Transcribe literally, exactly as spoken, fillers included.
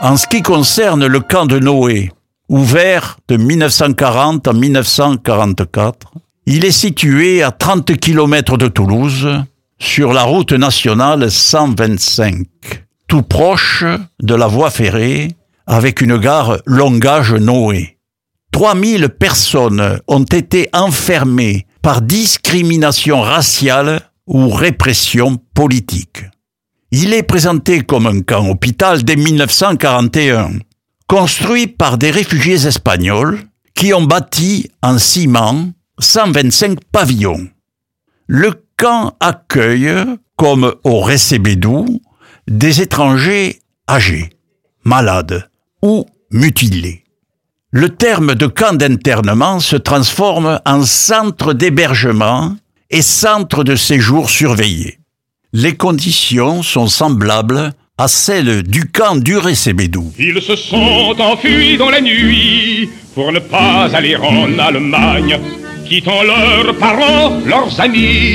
En ce qui concerne le camp de Noé, ouvert de mille neuf cent quarante à mille neuf cent quarante-quatre, il est situé à trente kilomètres de Toulouse, sur la route nationale cent vingt-cinq, tout proche de la voie ferrée, avec une gare Longage Noé. trois mille personnes ont été enfermées par discrimination raciale ou répression politique. Il est présenté comme un camp-hôpital dès mille neuf cent quarante et un, construit par des réfugiés espagnols qui ont bâti en ciment cent vingt-cinq pavillons. Le camp accueille, comme au Recebedou, des étrangers âgés, malades ou mutilés. Le terme de camp d'internement se transforme en centre d'hébergement et centre de séjour surveillé. Les conditions sont semblables à celles du camp du Recebedou. Ils se sont enfuis dans la nuit pour ne pas aller en Allemagne, quittant leurs parents, leurs amis.